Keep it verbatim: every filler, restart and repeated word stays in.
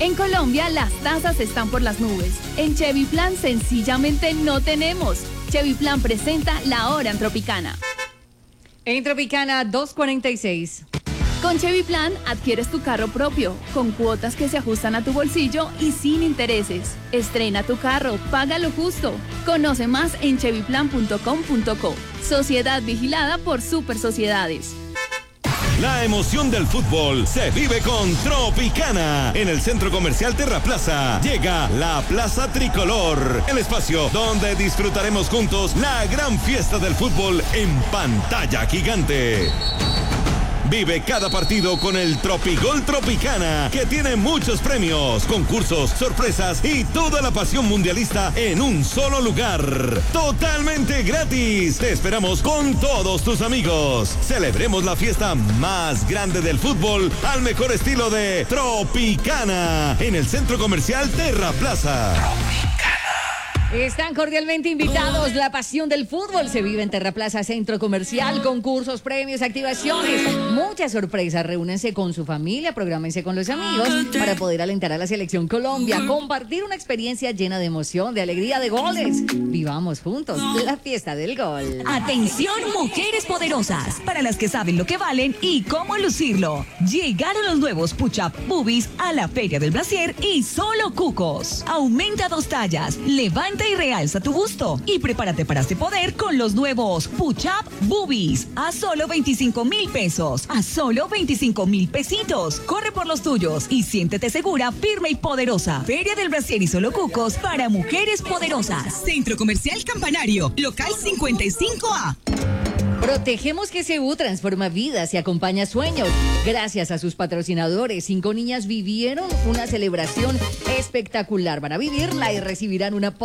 En Colombia las tasas están por las nubes. En Chevy Plan sencillamente no tenemos. Chevy Plan presenta La Hora en Tropicana. En Tropicana dos cuarenta y seis. Con Chevy Plan adquieres tu carro propio, con cuotas que se ajustan a tu bolsillo y sin intereses. Estrena tu carro, págalo justo. Conoce más en chevy plan punto com punto co. Sociedad vigilada por Super Sociedades. La emoción del fútbol se vive con Tropicana. En el Centro Comercial Terraplaza llega la Plaza Tricolor, el espacio donde disfrutaremos juntos la gran fiesta del fútbol en pantalla gigante. Vive cada partido con el Tropigol Tropicana, que tiene muchos premios, concursos, sorpresas y toda la pasión mundialista en un solo lugar. Totalmente gratis. Te esperamos con todos tus amigos. Celebremos la fiesta más grande del fútbol al mejor estilo de Tropicana en el Centro Comercial Terraplaza. Están cordialmente invitados. La pasión del fútbol se vive en Terraplaza Centro Comercial. Concursos, premios, activaciones, muchas sorpresas. Reúnense con su familia, prográmense con los amigos para poder alentar a la Selección Colombia. Compartir una experiencia llena de emoción, de alegría, de goles. Vivamos juntos la fiesta del gol. Atención, mujeres poderosas, para las que saben lo que valen y cómo lucirlo. Llegaron los nuevos Push-Up Boobies a la Feria del Brasier y solo cucos. Aumenta dos tallas, levanta y realza tu busto y prepárate para este poder con los nuevos Push-Up Boobies a solo veinticinco mil pesos, a solo veinticinco mil pesitos. Corre por los tuyos y siéntete segura, firme y poderosa. Feria del Brasier y solo cucos para mujeres poderosas. Centro Comercial Campanario, local cincuenta y cinco A. Protegemos G C U, transforma vidas y acompaña sueños. Gracias a sus patrocinadores, cinco niñas vivieron una celebración espectacular. Van a vivirla y recibirán una